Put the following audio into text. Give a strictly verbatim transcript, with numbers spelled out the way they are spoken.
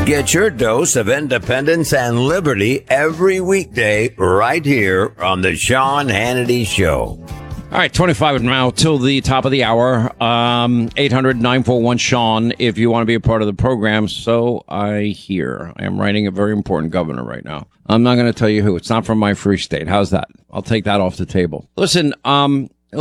Get your dose of independence and liberty every weekday right here on the Sean Hannity Show. All right, twenty-five now till the top of the hour. Um, eight hundred nine four one Sean if you want to be a part of the program. So I hear. I am writing a very important governor right now. I'm not going to tell you who. It's not from my free state. How's that? I'll take that off the table. Listen, um,